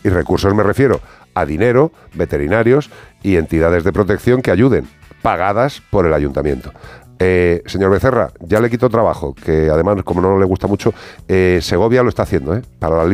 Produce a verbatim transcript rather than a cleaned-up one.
Y recursos me refiero a dinero, veterinarios y entidades de protección que ayuden, pagadas por el ayuntamiento. Eh, señor Becerra, ya le quito trabajo, que además, como no le gusta mucho, eh, Segovia lo está haciendo, ¿eh? Para la